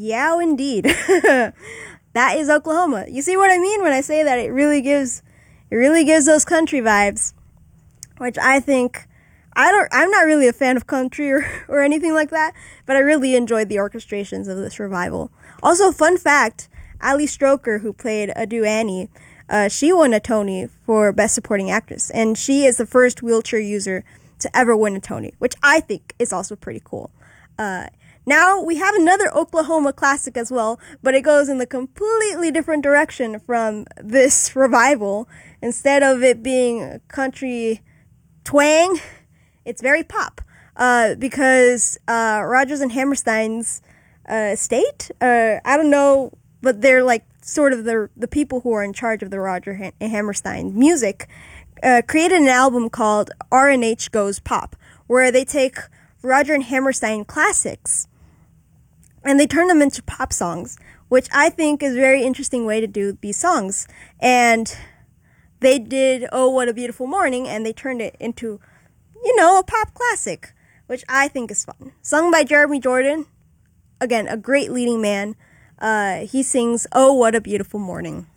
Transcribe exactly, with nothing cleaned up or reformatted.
Yeah, indeed. That is Oklahoma. You see what I mean when I say that it really gives it really gives those country vibes, which I think I don't I'm not really a fan of country or, or anything like that, but I really enjoyed the orchestrations of this revival. Also, fun fact, Ali Stroker, who played Adu Annie, uh, she won a Tony for Best Supporting Actress, and she is the first wheelchair user to ever win a Tony, which I think is also pretty cool. Uh, Now, we have another Oklahoma classic as well, but it goes in the completely different direction from this revival. Instead of it being country twang, it's very pop. Uh, because, uh, Rodgers and Hammerstein's, uh, estate, uh, I don't know, but they're like sort of the, the people who are in charge of the Roger and Hammerstein music, uh, created an album called R and H Goes Pop, where they take Roger and Hammerstein classics and they turn them into pop songs, which I think is a very interesting way to do these songs. And they did Oh, What a Beautiful Morning, and they turned it into, you know, a pop classic, which I think is fun. Sung by Jeremy Jordan, again, a great leading man. Uh, he sings Oh, What a Beautiful Morning.